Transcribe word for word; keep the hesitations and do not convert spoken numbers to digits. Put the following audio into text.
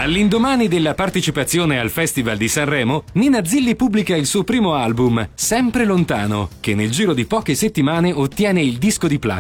All'indomani della partecipazione al Festival di Sanremo, Nina Zilli pubblica il suo primo album, Sempre lontano, che nel giro di poche settimane ottiene il disco di platino.